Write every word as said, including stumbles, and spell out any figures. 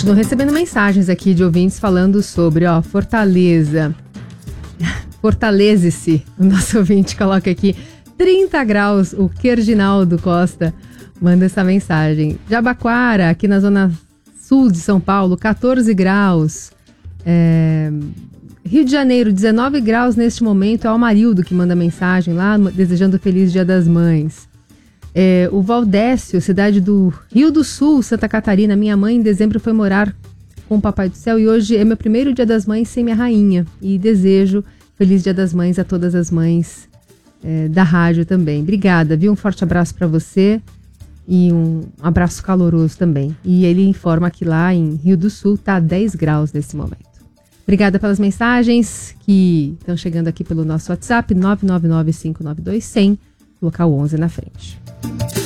Continuo recebendo mensagens aqui de ouvintes falando sobre, ó, Fortaleza. Fortaleze-se. O nosso ouvinte coloca aqui trinta graus. O Querginaldo Costa manda essa mensagem. Jabaquara, aqui na zona sul de São Paulo, catorze graus. É... Rio de Janeiro, dezenove graus neste momento. É o Amarildo que manda mensagem lá, desejando feliz Dia das Mães. É, o Valdécio, cidade do Rio do Sul, Santa Catarina. Minha mãe em dezembro foi morar com o Papai do Céu e hoje é meu primeiro Dia das Mães sem minha rainha. E desejo feliz Dia das Mães a todas as mães é, da rádio também. Obrigada, viu? Um forte abraço para você e um abraço caloroso também. E ele informa que lá em Rio do Sul tá dez graus nesse momento. Obrigada pelas mensagens que estão chegando aqui pelo nosso WhatsApp nove nove nove, cinco nove dois, zero zero, colocar o onze na frente.